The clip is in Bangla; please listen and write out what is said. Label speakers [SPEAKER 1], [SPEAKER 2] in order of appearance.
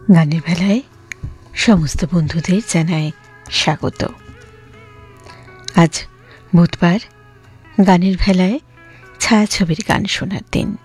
[SPEAKER 1] গানের বেলায় সমস্ত বন্ধুদের জানাই স্বাগত। আজ বুধবার, গানের ভেলায় ছায়াছবির গান শোনার দিন।